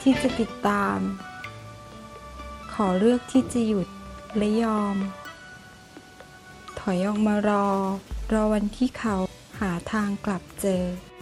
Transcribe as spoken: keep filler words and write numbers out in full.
ที่จะติดตามขอเลือกที่จะหยุดและยอมถอยออกมารอรอวันที่เขาหาทางกลับเจอ